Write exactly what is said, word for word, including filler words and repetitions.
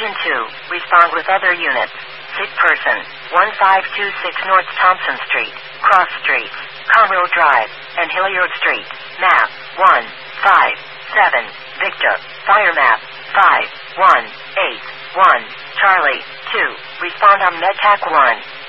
Division two, respond with other units. Sick person, one five two six North Thompson Street, Cross Streets, Conroe Drive, and Hilliard Street. Map, one five seven, Victor. Fire map, five one eight one, Charlie, two. Respond on MedTac one.